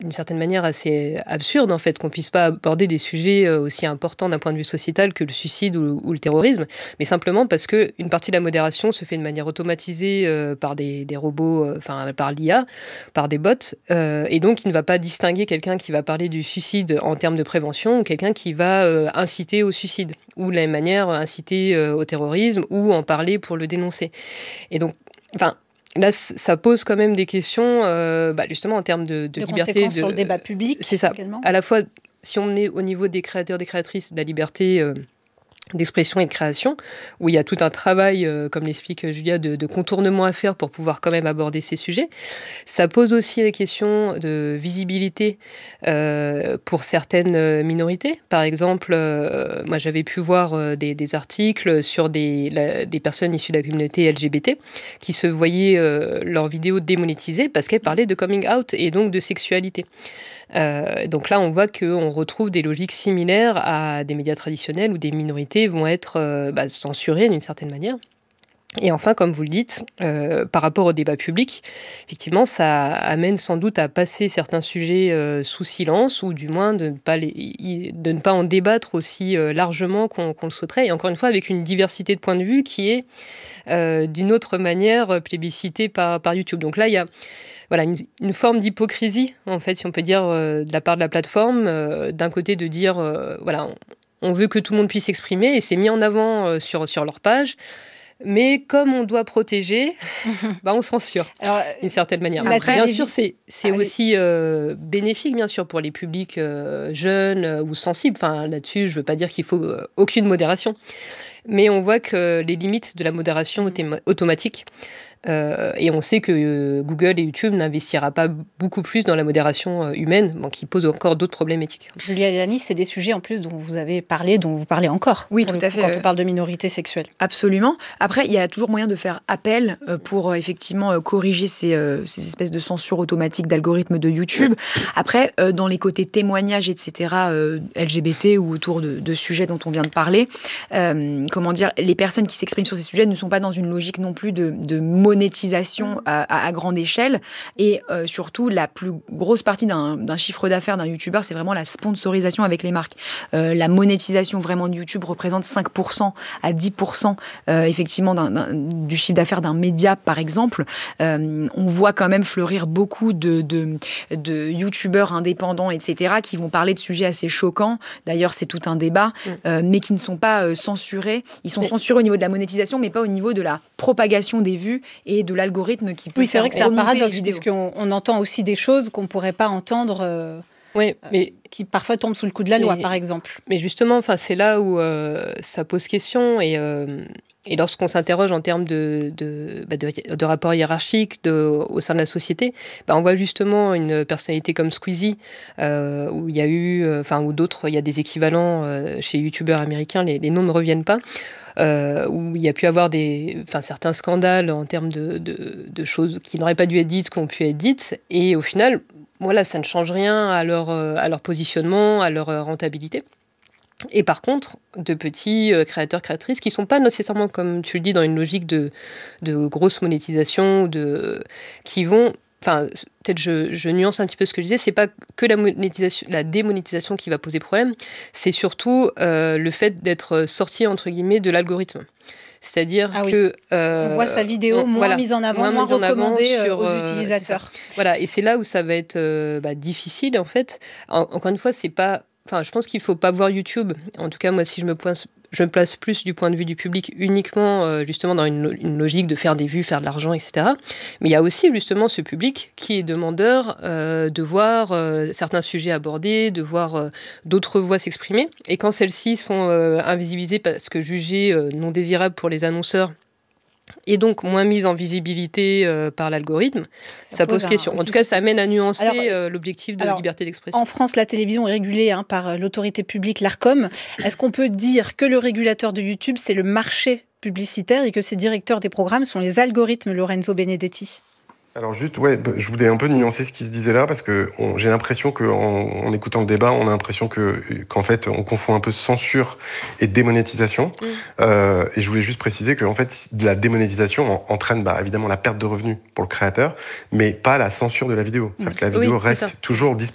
d'une certaine manière assez absurde en fait qu'on puisse pas aborder des sujets aussi importants d'un point de vue sociétal que le suicide ou le terrorisme, mais simplement parce que une partie de la modération se fait de manière automatisée par des robots, par l'IA, par des bots, et donc il ne va pas distinguer quelqu'un qui va parler du suicide en termes de prévention ou quelqu'un qui va inciter au suicide ou de la même manière inciter au terrorisme ou en parler pour le dénoncer. Et donc, là, ça pose quand même des questions, justement en termes de liberté. Conséquences sur le débat public. C'est ça. Également. À la fois, si on est au niveau des créateurs, des créatrices, de la liberté d'expression et de création, où il y a tout un travail, comme l'explique Julia, de contournement à faire pour pouvoir quand même aborder ces sujets. Ça pose aussi des questions de visibilité pour certaines minorités. Par exemple, moi j'avais pu voir des articles sur des personnes issues de la communauté LGBT qui se voyaient leurs vidéos démonétisées parce qu'elles parlaient de coming out et donc de sexualité. Donc là, on voit qu'on retrouve des logiques similaires à des médias traditionnels où des minorités vont être censurées d'une certaine manière. Et enfin, comme vous le dites, par rapport au débat public, effectivement, ça amène sans doute à passer certains sujets sous silence ou du moins de ne pas en débattre aussi largement qu'on le souhaiterait. Et encore une fois, avec une diversité de points de vue qui est d'une autre manière plébiscitée par YouTube. Donc là, il y a une forme d'hypocrisie, en fait, si on peut dire, de la part de la plateforme. D'un côté, de dire, on veut que tout le monde puisse s'exprimer, et c'est mis en avant sur leur page. Mais comme on doit protéger, on censure, d'une certaine manière. Après, bien sûr, c'est aussi bénéfique, bien sûr, pour les publics jeunes ou sensibles. Enfin, là-dessus, je ne veux pas dire qu'il faut aucune modération. Mais on voit que les limites de la modération automatique, et on sait que Google et YouTube n'investira pas beaucoup plus dans la modération humaine, qui pose encore d'autres problèmes éthiques. Julia Lelani, c'est des sujets en plus dont vous avez parlé, dont vous parlez encore. Oui, tout à fait. Quand on parle de minorité sexuelle. Absolument. Après, il y a toujours moyen de faire appel pour effectivement corriger ces espèces de censure automatique d'algorithmes de YouTube. Après, dans les côtés témoignages, etc., LGBT ou autour de sujets dont on vient de parler, les personnes qui s'expriment sur ces sujets ne sont pas dans une logique non plus de monétisation à grande échelle, et surtout la plus grosse partie d'un chiffre d'affaires d'un YouTuber, c'est vraiment la sponsorisation avec les marques. La monétisation vraiment de YouTube représente 5% à 10% effectivement du chiffre d'affaires d'un média, par exemple. On voit quand même fleurir beaucoup de YouTubeurs indépendants, etc., qui vont parler de sujets assez choquants. D'ailleurs, c'est tout un débat, mais qui ne sont pas censurés. Ils sont censurés au niveau de la monétisation, mais pas au niveau de la propagation des vues et de l'algorithme qui peut c'est vrai que c'est un paradoxe, puisqu'on entend aussi des choses qu'on ne pourrait pas entendre, qui parfois tombent sous le coup de la loi, par exemple. Mais justement, c'est là où ça pose question, et lorsqu'on s'interroge en termes de rapport hiérarchique au sein de la société, on voit justement une personnalité comme Squeezie, où il y a eu, ou d'autres, il y a des équivalents chez youtubeurs américains, les noms ne reviennent pas, où il y a pu avoir certains scandales en termes de choses qui n'auraient pas dû être dites, qui ont pu être dites, et au final, ça ne change rien à leur positionnement, à leur rentabilité. Et par contre, de petits créateurs, créatrices qui ne sont pas nécessairement, comme tu le dis, dans une logique de grosse monétisation, qui vont... peut-être je nuance un petit peu ce que je disais, c'est pas que la démonétisation qui va poser problème, c'est surtout le fait d'être sorti, entre guillemets, de l'algorithme. C'est-à-dire que... on voit sa vidéo moins mise en avant, moins recommandée aux utilisateurs. Voilà, et c'est là où ça va être difficile, en fait. Encore une fois, c'est pas... je pense qu'il ne faut pas voir YouTube. En tout cas, moi, si je me place plus du point de vue du public uniquement, justement, dans une logique de faire des vues, faire de l'argent, etc. Mais il y a aussi, justement, ce public qui est demandeur de voir certains sujets abordés, de voir d'autres voix s'exprimer. Et quand celles-ci sont invisibilisées parce que jugées non désirables pour les annonceurs, et donc moins mise en visibilité par l'algorithme, ça pose question. En tout cas, ça amène à nuancer l'objectif de liberté d'expression. En France, la télévision est régulée par l'autorité publique, l'Arcom. Est-ce qu'on peut dire que le régulateur de YouTube, c'est le marché publicitaire et que ses directeurs des programmes sont les algorithmes, Lorenzo Benedetti ? Alors juste, je voulais un peu nuancer ce qui se disait là, parce que j'ai l'impression qu'en écoutant le débat, on a l'impression qu'en fait, on confond un peu censure et démonétisation. Et je voulais juste préciser qu'en fait, la démonétisation entraîne évidemment la perte de revenus pour le créateur, mais pas la censure de la vidéo. C'est-à-dire que la vidéo reste toujours disponible.